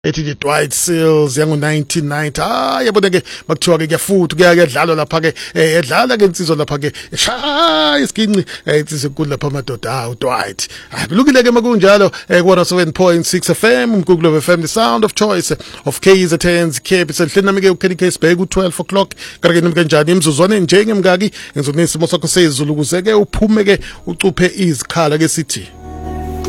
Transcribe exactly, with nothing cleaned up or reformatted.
ethi the Dwight Seals yango nineteen ninety. Ah yabona ke makuthiwa ke kuyafutha kuyadlalwa lapha ke edlala ke insizwa lapha ke shaya isiginci insizwa enkulu lapha amadoda ah uDwight. Ah bilukile ke makunjalo ku one oh seven point six F M umGoogle F M, the sound of choice of K Z N's Cape. Senhleni nami ke uKenny Case Bay ku twelve o'clock kanti ke kanjani imzuzwane njenge mngaki ngizokunisimo sakho sezulu ukuze ke uphume ke ucuphe izikhala ke sithi